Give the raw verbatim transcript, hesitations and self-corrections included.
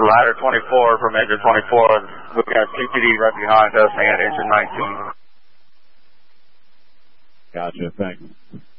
ladder twenty-four for Major twenty-four. We've got C P D right behind us and engine nineteen. Gotcha, thanks.